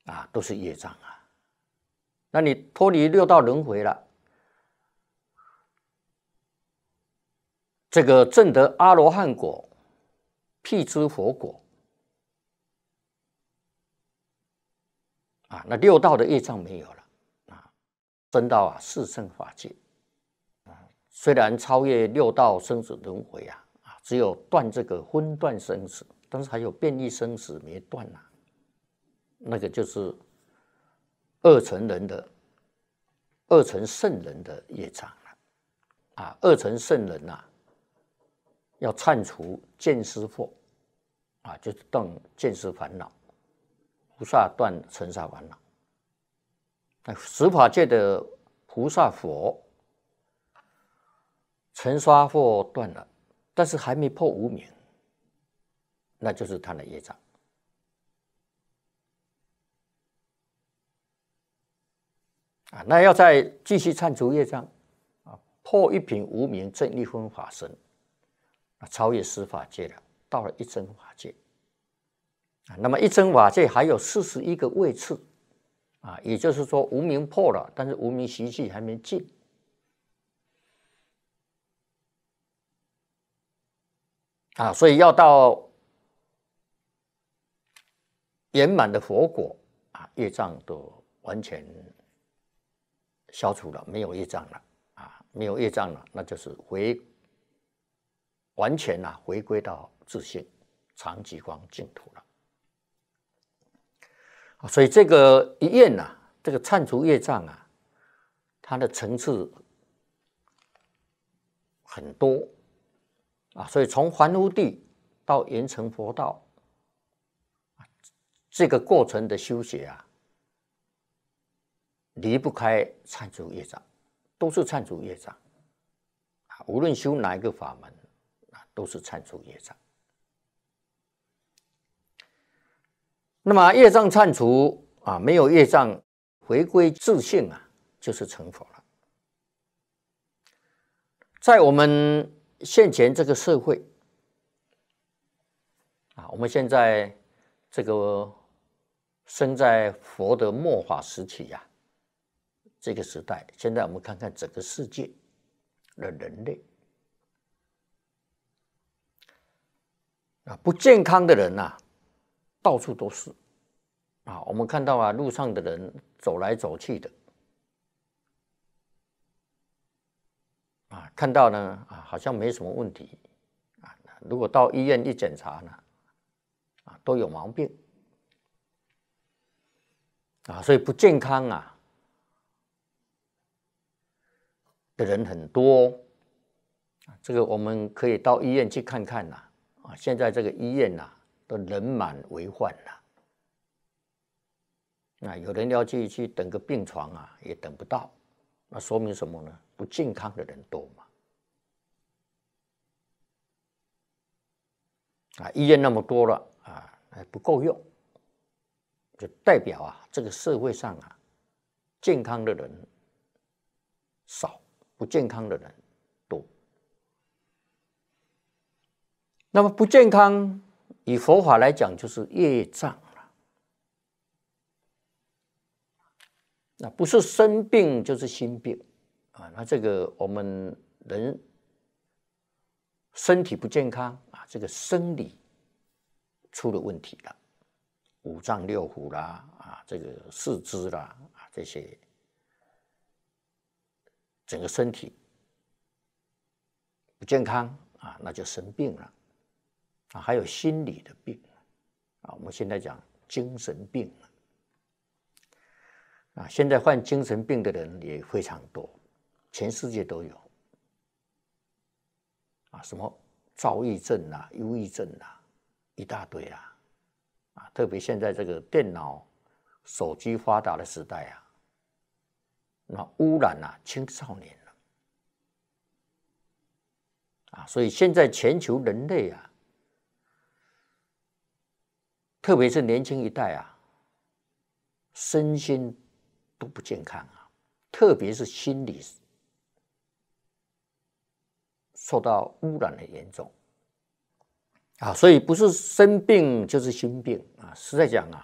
都是业障啊。那你脱离六道轮回了，这个证得阿罗汉果、辟支佛果那六道的业障没有了升到四圣法界虽然超越六道生死轮回只有断这个分段生死，但是还有变异生死没断那个就是二乘圣人的业障了二乘圣人要忏除见思惑就是断见思烦恼，菩萨断尘沙烦恼。十法界的菩萨佛尘沙惑断了，但是还没破无明，那就是他的业障那要再继续忏除业障破一品无明，证一分法身超越十法界了，到了一真法界那么一真法界还有41个位次也就是说无明破了，但是无明习气还没尽所以要到圆满的佛果业障都完全消除了，没有业障了没有业障了，那就是完全回归到自性常寂光净土了所以这个一愿这个忏除业障它的层次很多所以从凡夫地到圆成佛道这个过程的修学离不开忏除业障，都是忏除业障无论修哪一个法门都是忏除业障。那么业障忏除没有业障回归自性就是成佛了。在我们现前这个社会我们现在这个生在佛的末法时期这个时代，现在我们看看整个世界的人类不健康的人到处都是我们看到路上的人走来走去的看到呢好像没什么问题如果到医院一检查呢都有毛病所以不健康的人很多这个我们可以到医院去看看现在这个医院都人满为患有人要去等个病床也等不到，那说明什么呢？不健康的人多嘛医院那么多了还不够用，就代表这个社会上健康的人少，不健康的人多。那么不健康以佛法来讲就是业障那不是生病就是心病那这个我们人身体不健康这个生理出了问题了，五脏六腑啦这个四肢啦这些整个身体不健康那就生病了还有心理的病我们现在讲精神病现在患精神病的人也非常多，全世界都有什么躁郁症忧郁症一大堆特别现在这个电脑手机发达的时代那污染青少年了所以现在全球人类特别是年轻一代身心都不健康特别是心理受到污染的严重所以不是生病就是心病实在讲